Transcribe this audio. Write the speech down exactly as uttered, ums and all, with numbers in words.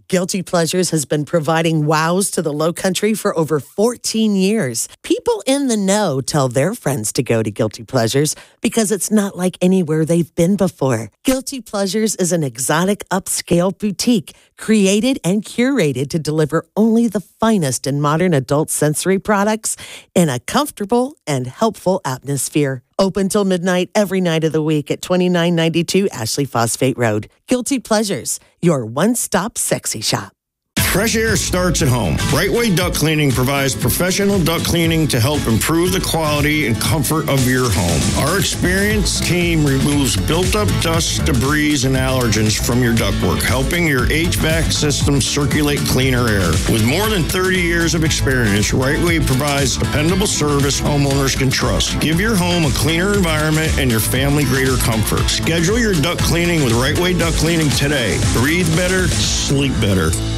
Guilty Pleasures has been providing wows to the Lowcountry for over fourteen years. People in the know tell their friends to go to Guilty Pleasures because it's not like anywhere they've been before. Guilty Pleasures is an exotic upscale boutique created and curated to deliver only the finest in modern adult sensory products in a comfortable and helpful atmosphere. Open till midnight every night of the week at twenty-nine ninety-two Ashley Phosphate Road. Guilty Pleasures, your one-stop sexy shop. Fresh air starts at home. Right Way Duct Cleaning provides professional duct cleaning to help improve the quality and comfort of your home. Our experienced team removes built-up dust, debris, and allergens from your ductwork, helping your H V A C system circulate cleaner air. With more than thirty years of experience, Right Way provides dependable service homeowners can trust. Give your home a cleaner environment and your family greater comfort. Schedule your duct cleaning with Right Way Duct Cleaning today. Breathe better, sleep better.